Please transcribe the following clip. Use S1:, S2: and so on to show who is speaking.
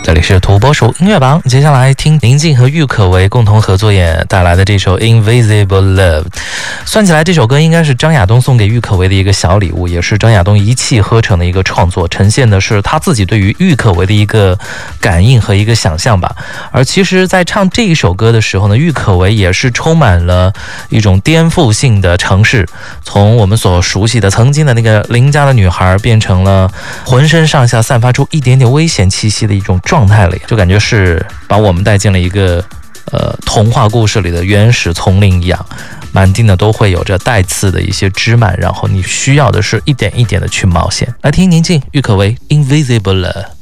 S1: 这里是土拨鼠音乐榜，接下来听宁静和郁可唯共同合作带来的这首 Invisible Love。 算起来这首歌应该是张亚东送给郁可唯的一个小礼物，也是张亚东一气呵成的一个创作，呈现的是他自己对于郁可唯的一个感应和一个想象吧。而其实在唱这一首歌的时候呢，郁可唯也是充满了一种颠覆性的尝试，从我们所熟悉的曾经的那个邻家的女孩，变成了浑身上下散发出一点点危险气息的一种状态里，就感觉是把我们带进了一个童话故事里的原始丛林一样，满地呢都会有着带刺的一些枝蔓，然后你需要的是一点一点的去冒险。来听宁静郁可唯 Invisible Love。